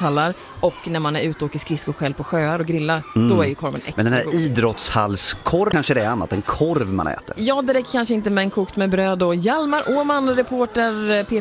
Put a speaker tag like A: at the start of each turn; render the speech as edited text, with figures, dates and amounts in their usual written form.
A: idrottshallar och när man är ute och åker skridskor själv på sjöar och grillar, då är ju korven extra god.
B: Men den här idrottshallskorv, kanske det är annat än korv man äter?
A: Ja, det räcker kanske inte med en kokt med bröd. Och Hjalmar Åman, reporter